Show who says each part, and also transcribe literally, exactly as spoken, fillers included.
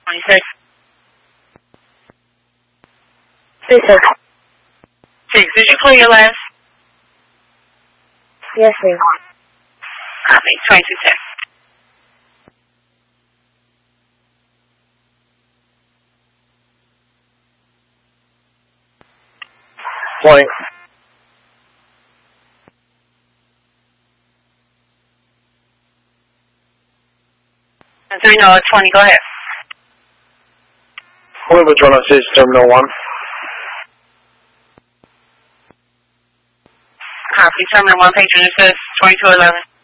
Speaker 1: twenty-six.
Speaker 2: Six.
Speaker 1: Six. Did you clear your last?
Speaker 2: Yes, ma'am.
Speaker 1: Copy. twenty-two ten.
Speaker 3: Twenty.
Speaker 1: three no twenty. Go ahead.
Speaker 3: Whoever one oh six, Terminal one.
Speaker 1: Copy. Terminal one, patron assist, twenty-two eleven.